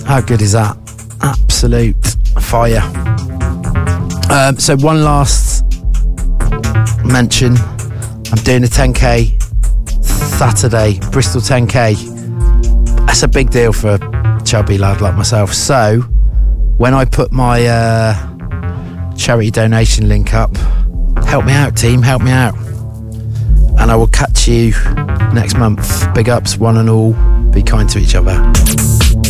How good is that? Absolute fire. So one last mention. I'm doing a 10k Saturday, Bristol 10k. That's a big deal for a chubby lad like myself. So when I put my charity donation link up, help me out, team, help me out. And I will catch you next month. Big ups, one and all. Be kind to each other.